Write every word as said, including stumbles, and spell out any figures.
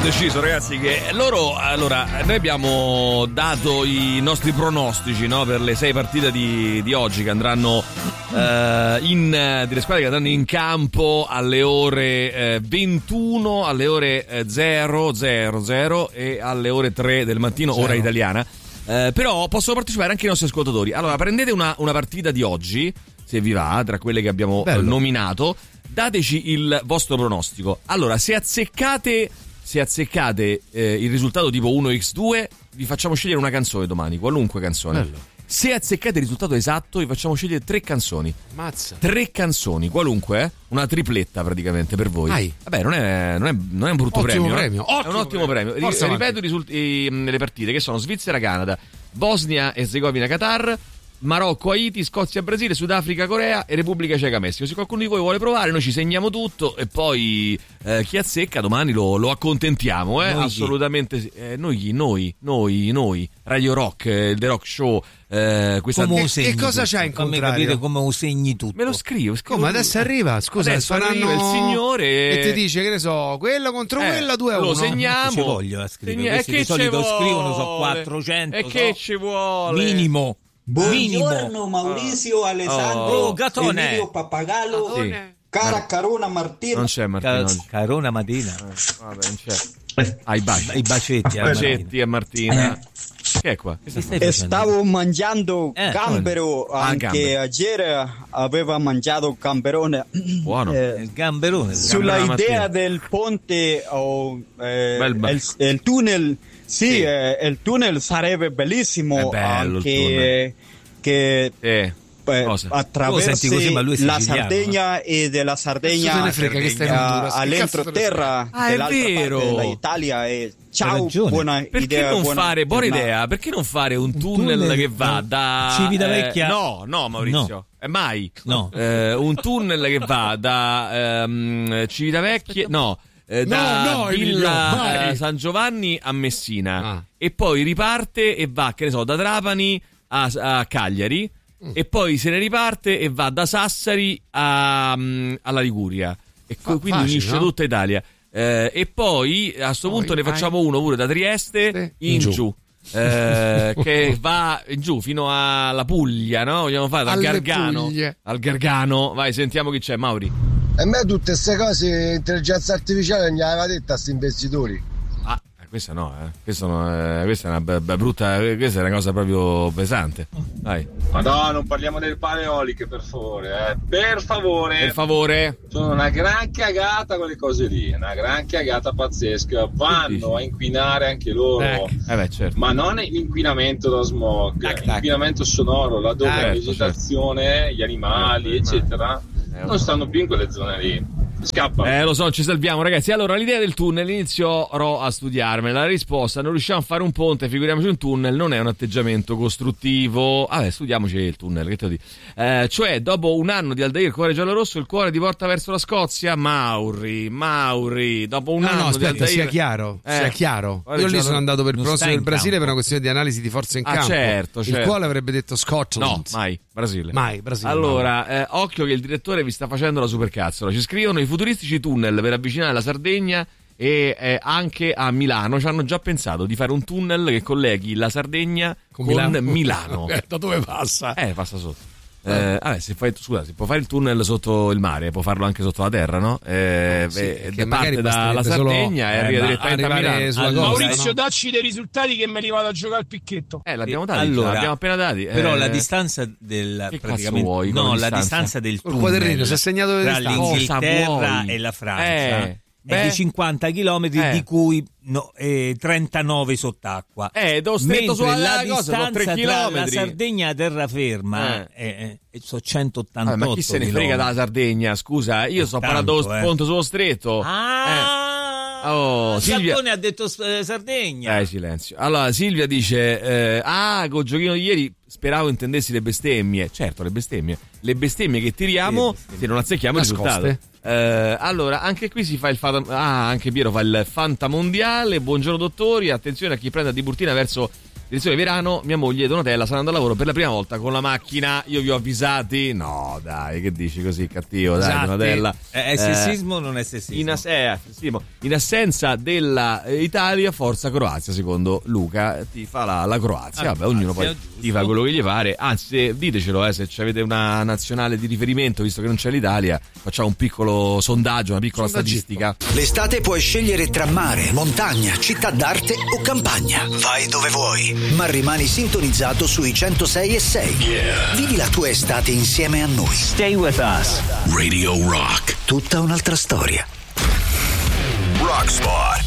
deciso, ragazzi, che loro, allora, noi abbiamo dato i nostri pronostici, no, per le sei partite di, di oggi che andranno eh, in delle squadre che andranno in campo alle ore eh, ventuno, alle ore eh, zero zero zero e alle ore tre del mattino, zero. Ora italiana. Eh, però possono partecipare anche i nostri ascoltatori. Allora, prendete una, una partita di oggi, se vi va, tra quelle che abbiamo eh, nominato, dateci il vostro pronostico. Allora, se azzeccate se azzeccate eh, il risultato tipo uno a due, vi facciamo scegliere una canzone domani, qualunque canzone. Bello. Se azzeccate il risultato esatto, vi facciamo scegliere tre canzoni. Mazza. Tre canzoni, qualunque, eh? Una tripletta praticamente per voi. Ai. Vabbè, non è, non è, non è un brutto ottimo premio. premio. Eh? È un ottimo premio. premio. R- ripeto i risultati, le partite che sono Svizzera, Canada, Bosnia e Erzegovina, Qatar, Marocco, Haiti, Scozia, Brasile, Sudafrica, Corea e Repubblica Ceca, Messico. Se qualcuno di voi vuole provare, noi ci segniamo tutto e poi eh, chi azzecca domani lo, lo accontentiamo, eh? Noi assolutamente sì. Eh, noi chi? Noi, noi, noi. Radio Rock, eh, il The Rock Show. Eh, questa... Come che, che cosa c'hai in contrario? Fammi capire come lo segni tutto. Me lo scrivo, scrivo come adesso arriva, scusa, adesso arriva il signore e ti dice, che ne so, quello contro eh, quello due a uno. Lo segniamo. Ci voglio a scrivere. Segna... Di solito scrivono so quattrocento. E che so. ci vuole? Minimo. Buongiorno Maurizio, oh. Alessandro, oh, Gatone. Emilio Pappagallo, sì. Cara Carona Martina. Non c'è Martina. Car- Carona Martina. Eh, vabbè, non c'è. Ah, i, baci. I bacetti, I bacetti a Martina. Eh. Che è qua? Che e stavo mangiando eh, gambero, ah, anche ieri aveva mangiato gamberone. Buono. Eh, il gamberone. Sulla idea del ponte o eh, il, il tunnel. Sì, sì. Eh, il tunnel sarebbe bellissimo, bello, anche che eh, eh, attraverso la Sardegna eh? e della Sardegna all'entroterra ah, dell'altra vero. parte dell'Italia. E ciao, buona perché idea. Non buona, fare, buona idea, perché non fare un tunnel, un tunnel che va da Civitavecchia? Eh, no, no, Maurizio. No. Eh, mai. No. Eh, un tunnel che va da ehm, Civitavecchia, no. Eh, da no, no, Villa eh, San Giovanni a Messina ah. e poi riparte e va, che ne so, da Trapani a, a Cagliari mm. e poi se ne riparte e va da Sassari a, um, alla Liguria e Fa, quindi facile, unisce no? tutta Italia eh, e poi a sto poi, punto ne facciamo vai. uno pure da Trieste in, in giù, giù. Eh, che va in giù fino alla Puglia, no? Vogliamo fare dal Gargano Puglie. al Gargano. Vai, sentiamo chi c'è, Mauri. A me tutte queste cose, intelligenza artificiale, non gli aveva detta a sti investitori. Ah, questa no, eh. Questa, no, eh. questa è una b- b- brutta, questa è una cosa proprio pesante. Vai. Ma no, non parliamo delle paleoliche, per favore, eh. Per favore. Per favore. Sono una gran cagata quelle cose lì, una gran cagata pazzesca. Vanno a inquinare anche loro. Eh, eh beh, certo. Ma non l'inquinamento da smog, tac, tac. L'inquinamento sonoro, laddove ah, la vegetazione, certo. gli animali, certo, eccetera. Eh, non stanno più in quelle zone lì. Scappa. Eh, lo so, ci salviamo, ragazzi. Allora, l'idea del tunnel inizierò a studiarmela. La risposta: non riusciamo a fare un ponte, figuriamoci un tunnel, non è un atteggiamento costruttivo. Vabbè, studiamoci il tunnel, che te lo dico. Eh, cioè, dopo un anno di Aldair, il cuore giallo-rosso, il cuore ti porta verso la Scozia. Mauri, Mauri, dopo un no, anno no, aspetta, di Aldair... sia chiaro, eh, sia chiaro. Io lì sono andato per il prossimo del Brasile per una questione di analisi di forza in ah, campo. Certo, certo. Il quale avrebbe detto Scotland. No, mai. Brasile. Mai, Brasile. Allora, eh, occhio che il direttore vi sta facendo la supercazzola. Ci scrivono: i futuristici tunnel per avvicinare la Sardegna e eh, anche a Milano ci hanno già pensato di fare un tunnel che colleghi la Sardegna con, con Milano. Milano. Da dove passa? Eh, passa sotto. Eh, vabbè, se fai, scusa, si può fare il tunnel sotto il mare, può farlo anche sotto la terra, no? Eh, sì, eh, che parte dalla Sardegna e arriva direttamente a Milano. Sulla cosa, Maurizio, no? Dacci dei risultati che me li vado a giocare al picchetto. Eh, l'abbiamo dati, allora, l'abbiamo appena dati. Però eh, la distanza del che praticamente vuoi, no, la distanza? distanza del tunnel quadrino, si è segnato tra distanza. l'Inghilterra e la Francia. Eh. Beh, è di cinquanta chilometri eh. di cui no, eh, trentanove sott'acqua. Eh, devo stretto sulla la cosa, distanza tre tra la Sardegna e terraferma eh. è, è, sono centottantotto. Ah, ma chi se ne frega dalla Sardegna? Scusa, io sto parlando del eh. ponte sullo stretto. Ah, eh. oh, Silvia Salvone ha detto eh, Sardegna. Eh, silenzio. Allora, Silvia dice: eh, ah, col giochino di ieri speravo intendessi le bestemmie. Certo, le bestemmie. Le bestemmie che tiriamo se non azzecchiamo il risultato. Eh, allora, anche qui si fa il fata, ah, anche Piero fa il fantamondiale. Buongiorno dottori, attenzione a chi prende a Tiburtina verso Direzione Verano, mia moglie Donatella stanno andando al lavoro per la prima volta con la macchina, io vi ho avvisati. No dai, che dici così cattivo, dai, esatto. Donatella. È, è sessismo o eh, non è sessismo? In, as- eh, in assenza della Italia, forza Croazia, secondo Luca, ti fa la, la Croazia. Ah, Vabbè, ognuno poi giusto. Ti fa quello che gli pare. Anzi, ditecelo, eh, se avete una nazionale di riferimento, visto che non c'è l'Italia, facciamo un piccolo sondaggio, una piccola statistica. L'estate puoi scegliere tra mare, montagna, città d'arte o campagna. Vai dove vuoi, ma rimani sintonizzato sui centosei e sei. Yeah. Vivi la tua estate insieme a noi. Stay with us. Radio Rock. Tutta un'altra storia. Rock Spot.